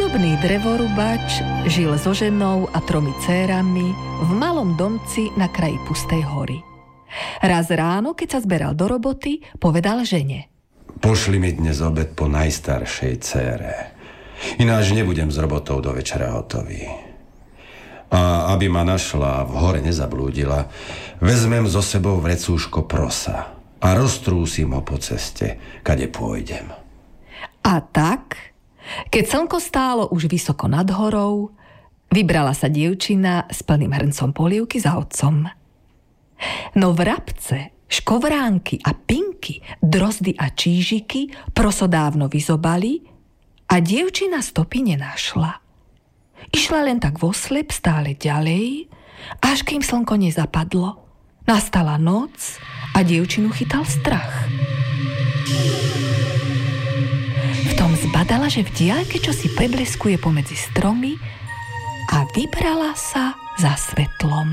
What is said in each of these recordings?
Chudobný drevorubač žil so ženou a 3 dcérami v malom domci na kraji pustej hory. Raz ráno, keď sa zberal do roboty, povedal žene: Pošli mi dnes obed po najstaršej dcére. Ináč nebudem s robotou do večera hotový. A aby ma našla a v hore nezablúdila, vezmem so sebou vrecúško prosa a roztrúsim ho po ceste, kade pôjdem. A tak, keď slnko stálo už vysoko nad horou, vybrala sa dievčina s plným hrncom polievky za otcom. No vrabce, škovránky a pinky, drozdy a čížiky proso dávno vyzobali a dievčina stopy nenašla. Išla len tak voslep stále ďalej, až kým slnko nezapadlo. Nastala noc a dievčinu chytal strach. V tom zbadala, že v diaľke čosi prebleskuje pomedzi stromy a vybrala sa za svetlom.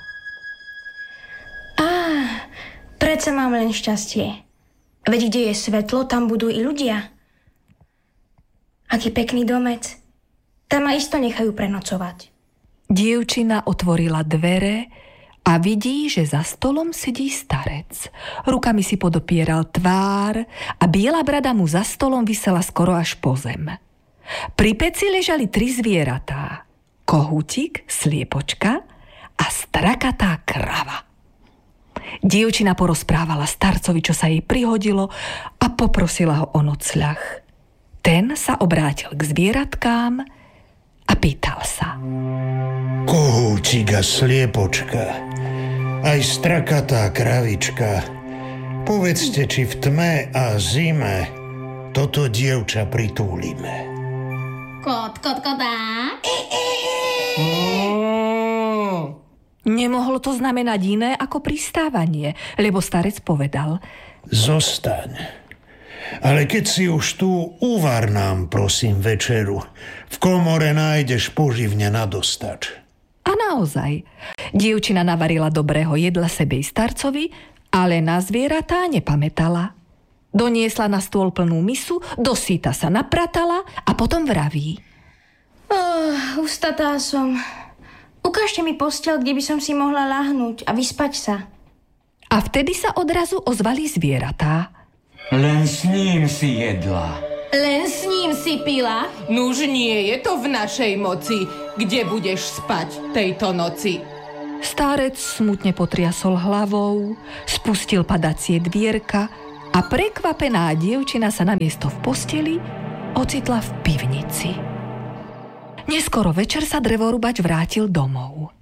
Predsa mám len šťastie. Veď kde je svetlo, tam budú i ľudia. Aký pekný domec. Tam ma isto nechajú prenocovať. Dievčina otvorila dvere a vidí, že za stolom sedí starec. Rukami si podopieral tvár a biela brada mu za stolom visela skoro až po zem. Pri peci ležali 3 zvieratá. Kohútik, sliepočka a strakatá krava. Dievčina porozprávala starcovi, čo sa jej prihodilo, a poprosila ho o nocľah. Ten sa obrátil k zvieratkám a pýtal sa: Kohútik a sliepočka, aj strakatá kravička, povedzte, či v tme a zime toto dievča pritúlime. Kotá. Nemohlo to znamenať iné ako pristávanie, lebo starec povedal: Zostaň. Ale keď si už tu, uvar nám, prosím, večeru. V komore nájdeš poživne nadostač. A naozaj, dievčina navarila dobrého jedla sebe i starcovi, ale na zvieratá nepamätala. Doniesla na stôl plnú misu, dosýta sa napratala a potom vraví: Ustatá som. Ukážte mi posteľ, kde by som si mohla ľahnúť a vyspať sa. A vtedy sa odrazu ozvali zvieratá. Len s ním si jedla. Len s ním si pila? Nuž nie je to v našej moci. Kde budeš spať tejto noci? Starec smutne potriasol hlavou, spustil padacie dvierka a prekvapená dievčina sa namiesto v posteli ocitla v pivnici. Neskoro večer sa drevorubač vrátil domov.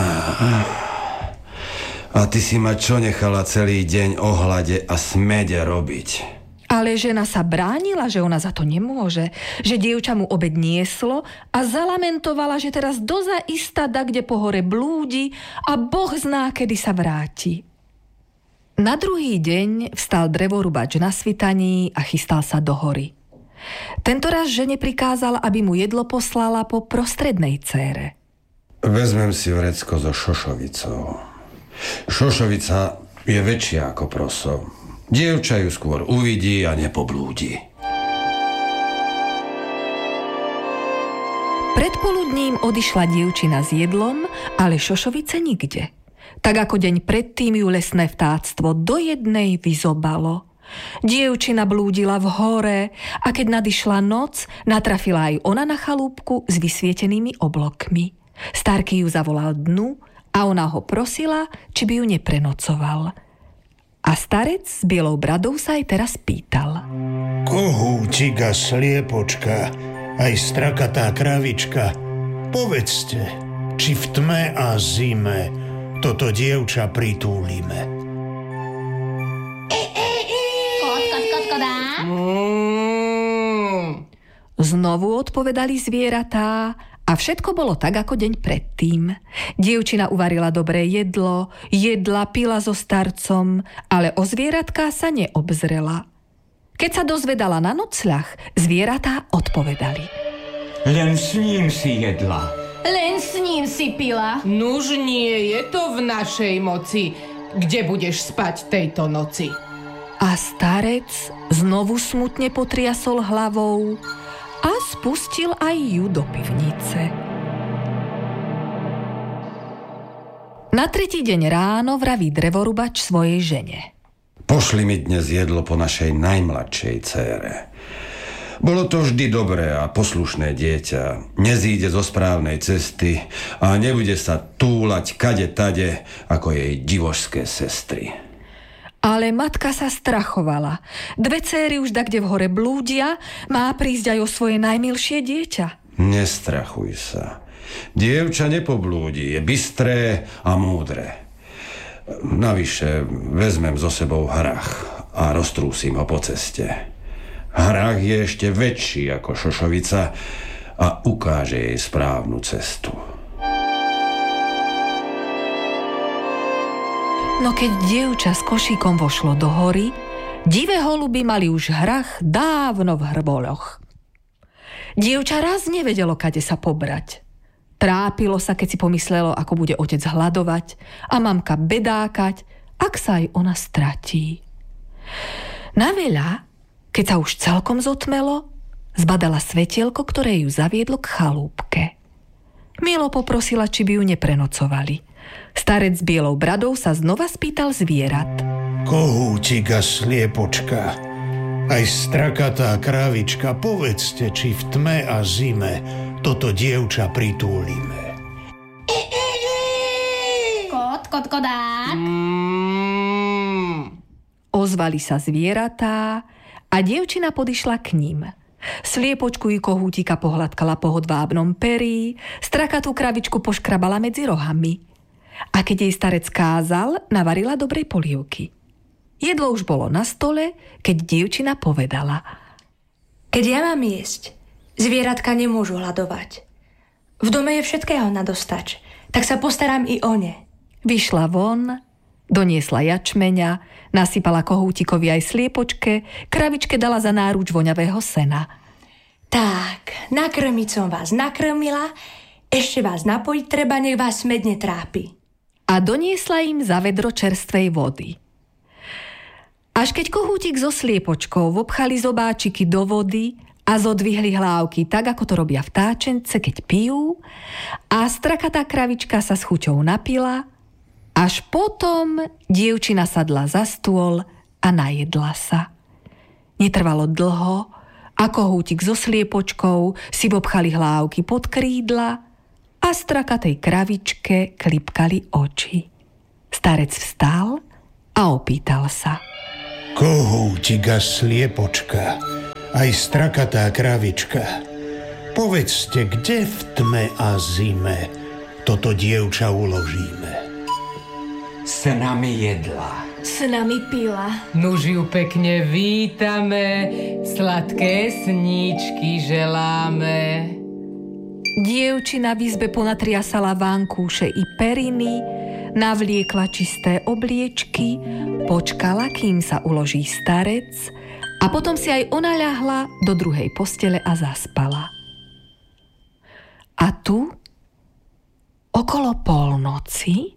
A ty si ma čo nechala celý deň ohľade a smede robiť? Ale žena sa bránila, že ona za to nemôže, že dievča mu obed nieslo a zalamentovala, že teraz dozaista dakde po hore blúdi a Boh zná, kedy sa vráti. Na druhý deň vstal drevorubač na svitaní a chystal sa do hory. Tentoraz žene prikázal, aby mu jedlo poslala po prostrednej dcére. Vezmem si vrecko so šošovicou. Šošovica je väčšia ako proso. Dievča ju skôr uvidí a nepoblúdi. Predpoludním odišla dievčina s jedlom, ale šošovice nikde. Tak ako deň predtým ju lesné vtáctvo do jednej vyzobalo. Dievčina blúdila v hore a keď nadišla noc, natrafila aj ona na chalúbku s vysvietenými oblokmi. Starky ju zavolal dnu a ona ho prosila, či by ju neprenocoval. A starec s bielou bradou sa aj teraz pýtal: Kohútik a sliepočka, aj strakatá kravička, povedzte, či v tme a zime toto dievča pritúlime. Znovu odpovedali zvieratá a všetko bolo tak, ako deň predtým. Dievčina uvarila dobré jedlo, jedla, pila so starcom, ale o zvieratká sa neobzrela. Keď sa dozvedala na nocľah, zvieratá odpovedali: Len s ním si jedla. Len s ním si pila? Nuž nie je to v našej moci. Kde budeš spať tejto noci? A starec znovu smutne potriasol hlavou a pustil aj ju do pivnice. Na tretí deň ráno vraví drevorubač svojej žene. Pošli mi dnes jedlo po našej najmladšej dcére. Bolo to vždy dobré a poslušné dieťa. Nezíde zo správnej cesty a nebude sa túlať kade tade ako jej divožské sestry. Ale matka sa strachovala. 2 céry už dakde v hore blúdia, má prísť aj o svoje najmilšie dieťa. Nestrachuj sa. Dievča nepoblúdi, je bystré a múdre. Navyše vezmem so sebou hrach a roztrúsim ho po ceste. Hrach je ešte väčší ako šošovica a ukáže jej správnu cestu. No keď dievča s košíkom vošlo do hory, divé holuby mali už hrach dávno v hrboľoch. Dievča raz nevedelo, kade sa pobrať. Trápilo sa, keď si pomyslelo, ako bude otec hladovať a mamka bedákať, ak sa aj ona stratí. Naveľa, keď sa už celkom zotmelo, zbadala svetielko, ktoré ju zaviedlo k chalúbke. Milo poprosila, či by ju neprenocovali. Starec s bielou bradou sa znova spýtal zvierat. Kohútik a sliepočka, aj strakatá kravička, povedzte, či v tme a zime toto dievča pritúlime. Kodák. Ozvali sa zvieratá a dievčina podišla k ním. Sliepočku i kohútika pohľadkala po hodvábnom perí, strakatú kravičku poškrabala medzi rohami. A keď jej starec kázal, navarila dobrej polievky. Jedlo už bolo na stole, keď dievčina povedala. Keď ja mám jesť, zvieratka nemôžu hladovať. V dome je všetkého nadostač, tak sa postarám i o ne. Vyšla von, doniesla jačmeňa, nasypala kohútikovi aj sliepočke, kravičke dala za náruč voňavého sena. Tak, nakrmiť som vás nakrmila, ešte vás napojiť treba, nech vás smäd netrápi. A doniesla im za vedro čerstvej vody. Až keď kohútik so sliepočkou vopchali zobáčiky do vody a zodvihli hlávky tak, ako to robia vtáčence, keď pijú, a strakatá kravička sa s chuťou napila, až potom dievčina sadla za stôl a najedla sa. Netrvalo dlho a kohútik so sliepočkou si vopchali hlávky pod krídla a strakatej kravičke klipkali oči. Starec vstal a opýtal sa. Kohútik a sliepočka, aj strakatá kravička, povedzte, kde v tme a zime toto dievča uložíme? S nami jedla. S nami pila. Nuž ju pekne vítame, sladké sníčky želáme. Dievčina v izbe ponatriasala vankúše i periny, navliekla čisté obliečky, počkala, kým sa uloží starec a potom si aj ona ľahla do druhej postele a zaspala. A tu, okolo polnoci,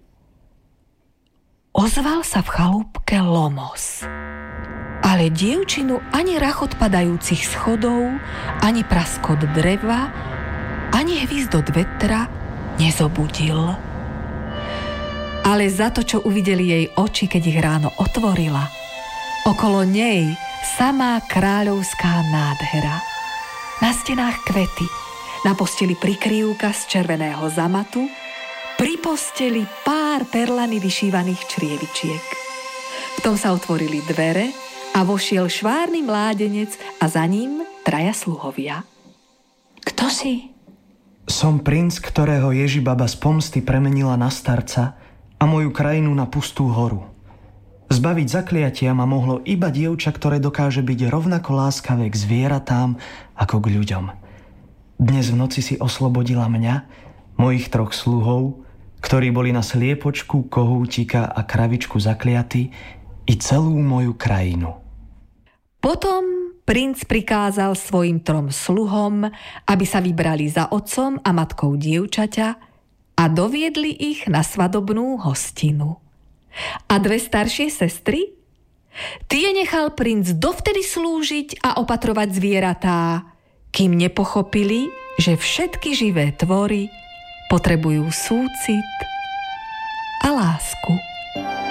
ozval sa v chalúbke Lomos. Ale dievčinu ani rachot padajúcich schodov, ani praskot dreva, ani hvízdot vetra nezobudil. Ale za to, čo uvideli jej oči, keď ich ráno otvorila, okolo nej samá kráľovská nádhera. Na stenách kvety, na posteli prikryvka z červeného zamatu, pri posteli pár perlami vyšívaných črievičiek. V tom sa otvorili dvere a vošiel švárny mládenec a za ním 3 sluhovia. Kto si? Som princ, ktorého Ježibaba z pomsty premenila na starca a moju krajinu na pustú horu. Zbaviť zakliatia ma mohlo iba dievča, ktoré dokáže byť rovnako láskavé k zvieratám ako k ľuďom. Dnes v noci si oslobodila mňa, mojich 3 sluhov, ktorí boli na sliepočku, kohútika a kravičku zakliatí, i celú moju krajinu. Potom princ prikázal svojim 3 sluhom, aby sa vybrali za otcom a matkou dievčaťa a doviedli ich na svadobnú hostinu. A 2 staršie sestry? Tie nechal princ dovtedy slúžiť a opatrovať zvieratá, kým nepochopili, že všetky živé tvory potrebujú súcit a lásku.